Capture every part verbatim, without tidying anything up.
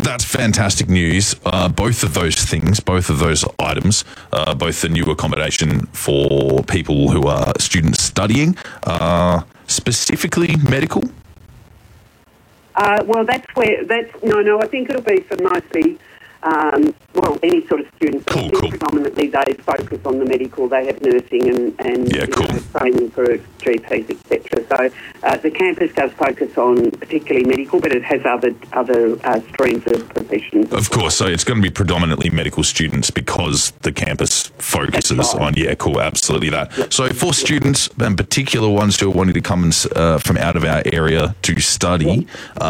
that's fantastic news. Uh, both of those things, both of those items, uh, both the new accommodation for people who are students studying, uh, specifically medical. Uh, well, that's where that's no, no. I think it'll be for mostly. Um, well, any sort of students. Cool, I think cool. Predominantly, they focus on the medical. They have nursing and, and Yeah, you cool. know, training for G Ps, et cetera. So uh, the campus does focus on particularly medical, but it has other other uh, streams of professions. Of course, so it's going to be predominantly medical students because the campus focuses right. on, yeah, cool, absolutely that. Yep. So for students, and particular ones who are wanting to come uh, from out of our area to study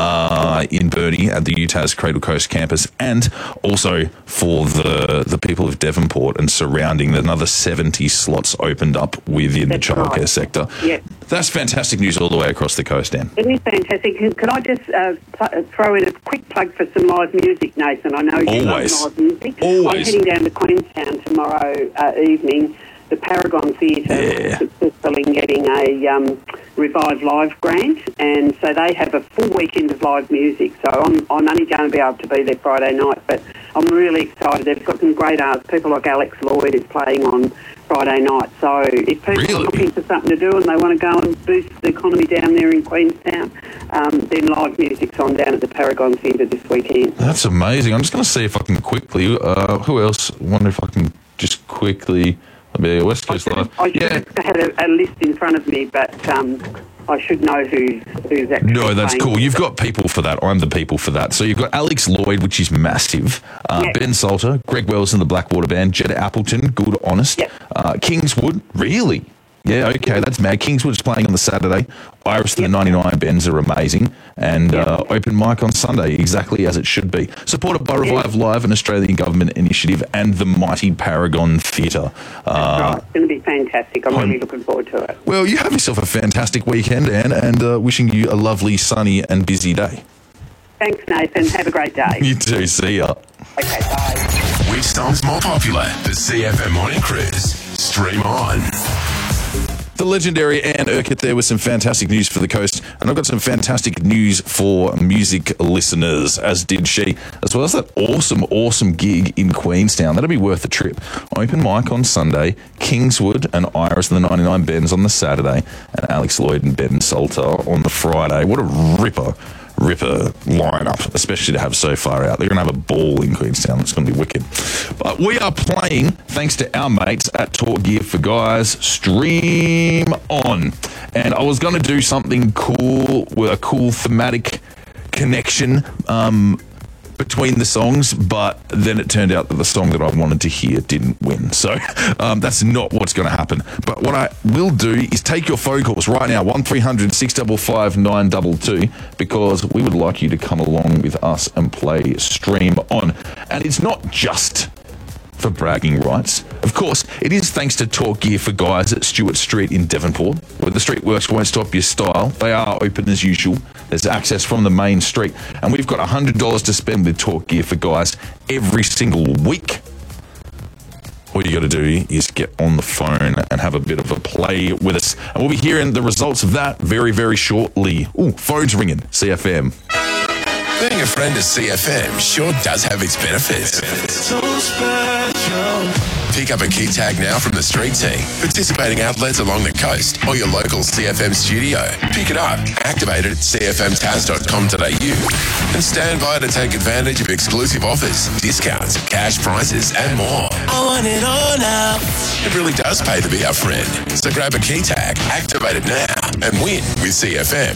uh, in Burnie at the U T A S Cradle Coast campus, and also for the the people of Devonport and surrounding, another seventy slots opened up within That's the childcare right. sector. Yeah. That's fantastic news all the way across the coast, Dan. It is fantastic. Can, can I just uh, pl- throw in a quick plug for some live music, Nathan? I know you Always. love live music. Always. I'm heading down to Queenstown tomorrow uh, evening. The Paragon Theatre Yeah. was successful in getting a um, Revive Live grant, and so they have a full weekend of live music. So I'm, I'm only going to be able to be there Friday night, but I'm really excited. They've got some great artists. People like Alex Lloyd is playing on Friday night. So if people Really? are looking for something to do and they want to go and boost the economy down there in Queenstown, um, then live music's on down at the Paragon Theatre this weekend. That's amazing. I'm just going to see if I can quickly, uh, who else? I wonder if I can just quickly, I'll be West I Coast should, Live. I should Yeah. have had a, a list in front of me, but um, I should know who's, who's actually No, that's playing. cool. You've got people for that. I'm the people for that. So you've got Alex Lloyd, which is massive. Uh, Yeah. Ben Salter, Greg Wells and the Blackwater Band, Jed Appleton, Good Honest. Yeah. Uh, Kingswood, really? Yeah, okay, that's mad. Kingswood's playing on the Saturday. Iris and the ninety-nine Bends are amazing. And Yeah. uh, open mic on Sunday, exactly as it should be. Supported by Revive Live, an Australian government initiative, and the mighty Paragon Theatre. Uh, Right. It's going to be fantastic. I'm really looking forward to it. well, you have yourself a fantastic weekend, Anne, and uh, wishing you a lovely, sunny and busy day. Thanks, Nathan. Have a great day. You too. See ya. Okay, bye. Which song's more popular? The C F M Morning Cruise. Stream on. The legendary Anne Urquhart there with some fantastic news for the coast. And I've got some fantastic news for music listeners, as did she, as well as that awesome, awesome gig in Queenstown. That'll be worth the trip. Open mic on Sunday, Kingswood and Iris and the ninety-nine Bends on the Saturday, and Alex Lloyd and Ben Salter on the Friday. What a ripper. Ripper lineup, especially to have so far out. They're going to have a ball in Queenstown. It's going to be wicked. But we are playing, thanks to our mates at Talk Gear for Guys, Stream On. And I was going to do something cool with a cool thematic connection um, between the songs, but then it turned out that the song that I wanted to hear didn't win. So um, that's not what's going to happen. But what I will do is take your phone calls right now, one three hundred six five five nine two two, because we would like you to come along with us and play Stream On. And it's not just for bragging rights. Of course, it is thanks to Talk Gear for Guys at Stewart Street in Devonport, where the street works won't stop your style. They are open as usual. There's access from the main street, and we've got one hundred dollars to spend with Talk Gear for Guys every single week. All you got to do is get on the phone and have a bit of a play with us. And we'll be hearing the results of that very, very shortly. Ooh, phone's ringing. C F M. Being a friend of C F M sure does have its benefits. So special. Pick up a key tag now from the street team, participating outlets along the coast, or your local C F M studio. Pick it up, activate it at c f m tas dot com dot a u, and stand by to take advantage of exclusive offers, discounts, cash prizes, and more. I want it all now. It really does pay to be our friend. So grab a key tag, activate it now, and win with C F M.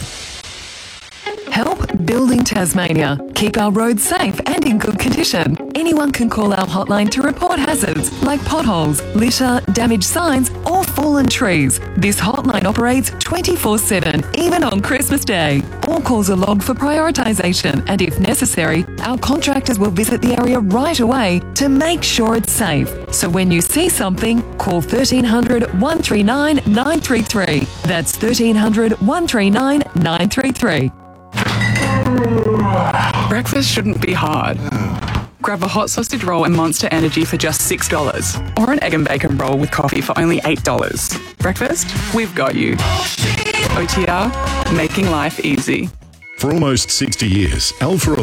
Help Building Tasmania. Keep our roads safe and in good condition. Anyone can call our hotline to report hazards like potholes, litter, damaged signs, or fallen trees. This hotline operates twenty-four seven, even on Christmas Day. All calls are logged for prioritisation, and if necessary, our contractors will visit the area right away to make sure it's safe. So when you see something, call thirteen hundred, one three nine, nine three three. That's thirteen hundred, one three nine, nine three three. Breakfast shouldn't be hard. Grab a hot sausage roll and Monster Energy for just six dollars. Or an egg and bacon roll with coffee for only eight dollars. Breakfast? We've got you. O T R, making life easy. For almost sixty years, Alpha